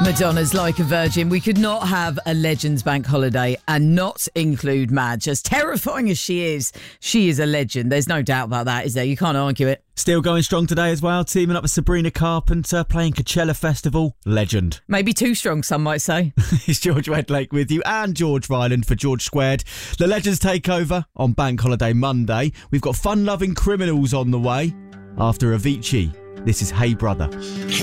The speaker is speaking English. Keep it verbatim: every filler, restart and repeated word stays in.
Madonna's Like a Virgin. We could not have a Legends Bank holiday and not include Madge. As terrifying as she is, she is a legend. There's no doubt about that, is there? You can't argue it. Still going strong today as well, teaming up with Sabrina Carpenter, playing Coachella Festival. Legend. Maybe too strong, some might say. It's George Wedlake with you and George Ryland for George Squared. The Legends take over on Bank Holiday Monday. We've got fun-loving criminals on the way. After Avicii, this is Hey Brother.